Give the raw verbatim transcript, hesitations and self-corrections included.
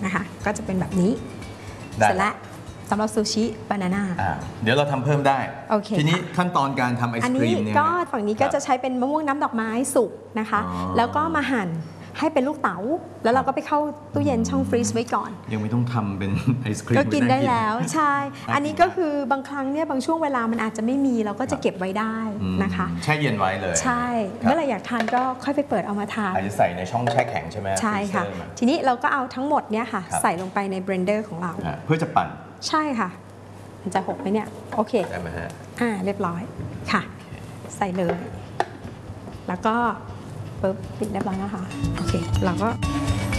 นะคะก็จะเป็นแบบนี้เสร็จแล้วสำหรับซูชิบานาน่าเดี๋ยวเราทำเพิ่มได้โอเคทีนี้ขั้นตอนการทำไอศกรีมเนี่ยก็ฝั่งนี้ก็จะใช้เป็นมะม่วงน้ำดอกไม้สุกนะคะแล้วก็มาหั่นให้เป็นลูกเต๋าแล้วเราก็ไปเข้าตู้เย็นช่องฟรีซไว้ก่อนยังไม่ต้องทำเป็นไอศกรีมก็กินได้แล้วใช่อันนี้ก็คือบางครั้งเนี่ยบางช่วงเวลามันอาจจะไม่มีเราก็จะเก็บไว้ได้นะคะแช่เย็นไว้เลยใช่เมื่อไหร่อยากทานก็ค่อยไปเปิดเอามาทานอาจจะใส่ในช่องแช่แข็งใช่ไหมใช่ค่ะทีนี้เราก็เอาทั้งหมดเนี่ยค่ะใส่ลงไปในเบรนเดอร์ของเราเพื่อจะปั่นใช่ค่ะมันจะหกไหมเนี่ยโอเคได้ไหมฮะอ่าเรียบร้อยค่ะใส่เลยแล้วก็ปึ๊บปิดเรียบร้อยนะคะโอเคเราก็